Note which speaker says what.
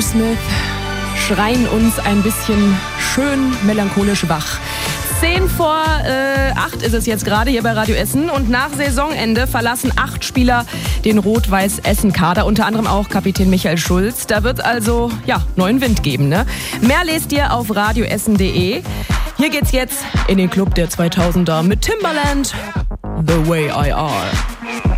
Speaker 1: Aerosmith schreien uns ein bisschen schön melancholisch wach. 7:10 ist es jetzt gerade hier bei Radio Essen und nach Saisonende verlassen 8 Spieler den Rot-Weiß-Essen-Kader, unter anderem auch Kapitän Michael Schulz. Da wird also neuen Wind geben, ne? Mehr lest ihr auf radioessen.de. Hier geht's jetzt in den Club der 2000er mit Timbaland, The Way I Are.